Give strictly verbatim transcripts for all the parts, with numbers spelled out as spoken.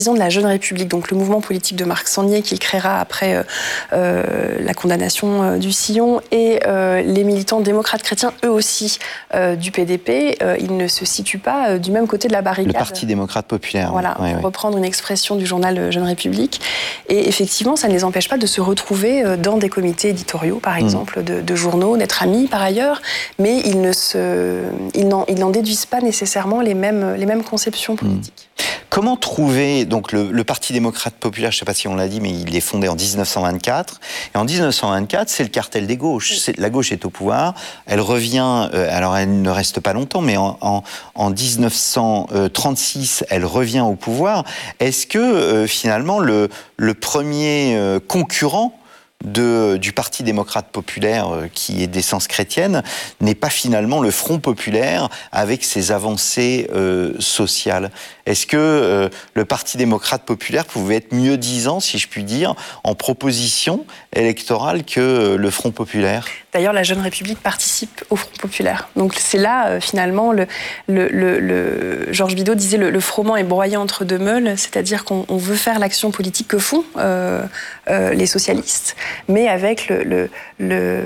de la Jeune République, donc le mouvement politique de Marc Sangnier qu'il créera après euh, euh, la condamnation euh, du Sillon, et euh, les militants démocrates chrétiens, eux aussi, euh, du P D P, euh, ils ne se situent pas euh, du même côté de la barricade. Le Parti démocrate populaire. Voilà, oui, pour oui. reprendre une expression du journal Jeune République. Et effectivement, ça ne les empêche pas de se retrouver euh, dans des comités éditoriaux, par exemple, mmh. de, de journaux, d'être amis par ailleurs, mais ils ne se, ils n'en, ils n'en déduisent pas nécessairement les mêmes, les mêmes conceptions politiques. Mmh. Comment trouver, donc le, le Parti démocrate populaire, je ne sais pas si on l'a dit, mais il est fondé en dix-neuf cent vingt-quatre. Et en dix-neuf cent vingt-quatre, c'est le cartel des gauches. C'est, la gauche est au pouvoir. Elle revient, euh, alors elle ne reste pas longtemps, mais en, en, en dix-neuf cent trente-six, elle revient au pouvoir. Est-ce que euh, finalement le, le premier euh, concurrent De, du Parti démocrate populaire euh, qui est d'essence chrétienne n'est pas finalement le Front populaire avec ses avancées euh, sociales? Est-ce que euh, le Parti démocrate populaire pouvait être mieux disant, si je puis dire, en proposition électorale que euh, le Front populaire? D'ailleurs, la Jeune République participe au Front populaire. Donc c'est là, euh, finalement, le, le, le, le, Georges Bidault disait le, le froment est broyé entre deux meules, c'est-à-dire qu'on on veut faire l'action politique que font euh, euh, les socialistes, mais avec le, le, le,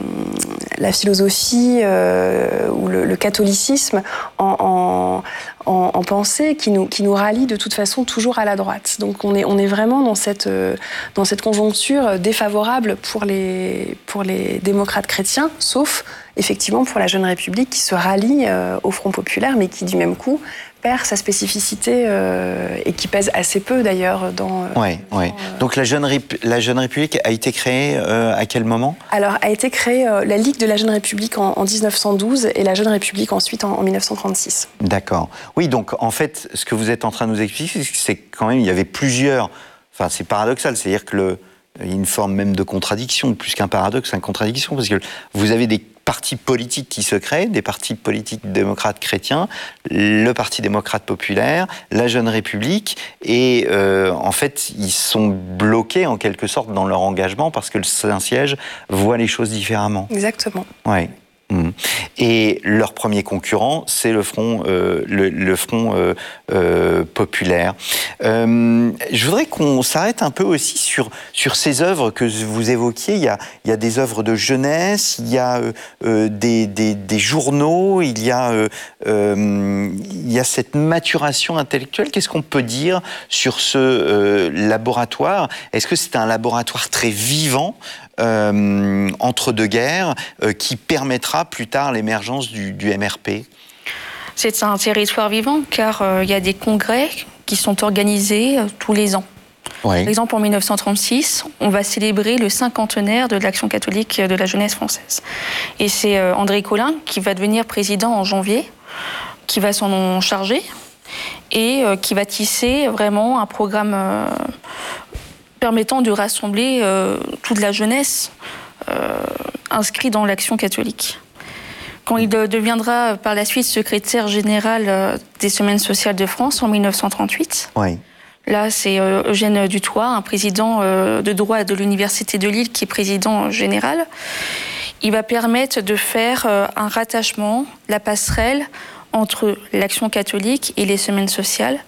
la philosophie euh, ou le, le catholicisme en, en, en, en pensée qui nous, qui nous rallie de toute façon toujours à la droite. Donc on est, on est vraiment dans cette, dans cette conjoncture défavorable pour les, pour les démocrates chrétiens, sauf effectivement pour la Jeune République qui se rallie euh, au Front populaire, mais qui du même coup perd sa spécificité euh, et qui pèse assez peu d'ailleurs dans... Euh, oui, dans, oui. Euh... Donc la Jeune, Rép- la Jeune République a été créée euh, à quel moment? Alors, a été créée euh, la Ligue de la Jeune République en, en dix-neuf cent douze et la Jeune République ensuite en, en dix-neuf cent trente-six. D'accord. Oui, donc en fait, ce que vous êtes en train de nous expliquer, c'est que quand même, il y avait plusieurs... Enfin, c'est paradoxal, c'est-à-dire que le... Il y a une forme même de contradiction, plus qu'un paradoxe, une contradiction, parce que vous avez des partis politiques qui se créent, des partis politiques démocrates chrétiens, le Parti démocrate populaire, la Jeune République, et euh, en fait, ils sont bloqués en quelque sorte dans leur engagement parce que le Saint-Siège voit les choses différemment. Exactement. Ouais. Mmh. Et leur premier concurrent, c'est le Front, euh, le, le front euh, euh, populaire. Euh, je voudrais qu'on s'arrête un peu aussi sur, sur ces œuvres que vous évoquiez. Il y a, il y a des œuvres de jeunesse, il y a euh, des, des, des journaux, il y a, euh, euh, il y a cette maturation intellectuelle. Qu'est-ce qu'on peut dire sur ce euh, laboratoire? Est-ce que c'est un laboratoire très vivant Euh, entre deux guerres, euh, qui permettra plus tard l'émergence du, du M R P? C'est un territoire vivant, car euh, il y a des congrès qui sont organisés euh, tous les ans. Oui. Par exemple, en dix-neuf cent trente-six, on va célébrer le cinquantenaire de l'Action catholique de la jeunesse française. Et c'est euh, André Colin qui va devenir président en janvier, qui va s'en charger et euh, qui va tisser vraiment un programme euh, permettant de rassembler euh, toute la jeunesse euh, inscrite dans l'Action catholique. Quand il de, deviendra par la suite secrétaire général euh, des Semaines sociales de France en dix-neuf cent trente-huit, oui. Là, c'est euh, Eugène Dutoit, un président euh, de droit de l'Université de Lille qui est président général. Il va permettre de faire euh, un rattachement, la passerelle entre l'Action catholique et les Semaines sociales.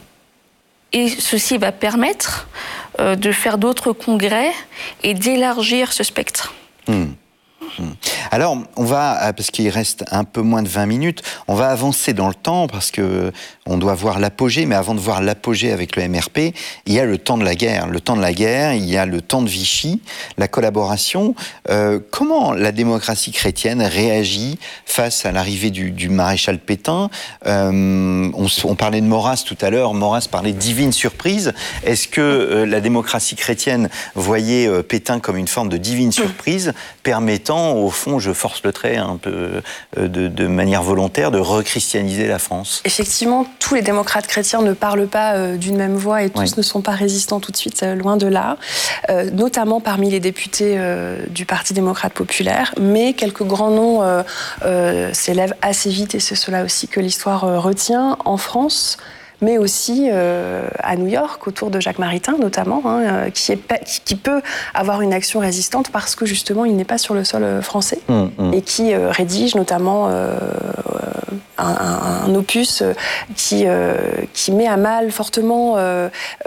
Et ceci va permettre euh, de faire d'autres congrès et d'élargir ce spectre. Mmh. Alors, on va, parce qu'il reste un peu moins de vingt minutes, on va avancer dans le temps parce que on doit voir l'apogée, mais avant de voir l'apogée avec le M R P, il y a le temps de la guerre. Le temps de la guerre, il y a le temps de Vichy, la collaboration. Euh, comment la démocratie chrétienne réagit face à l'arrivée du, du maréchal Pétain? euh, on, on parlait de Maurras tout à l'heure, Maurras parlait de divine surprise. Est-ce que euh, la démocratie chrétienne voyait euh, Pétain comme une forme de divine surprise, permettant, au fond, je force le trait un peu de, de manière volontaire, de rechristianiser la France? Effectivement, tous les démocrates chrétiens ne parlent pas euh, d'une même voix et tous oui. ne sont pas résistants tout de suite, euh, loin de là, euh, notamment parmi les députés euh, du Parti démocrate populaire, mais quelques grands noms euh, euh, s'élèvent assez vite et c'est cela aussi que l'histoire euh, retient. En France, mais aussi euh, à New York, autour de Jacques Maritain notamment, hein, qui, est, qui peut avoir une action résistante parce que justement il n'est pas sur le sol français mmh, mmh. et qui euh, rédige notamment euh, un, un, un opus qui, euh, qui met à mal fortement euh,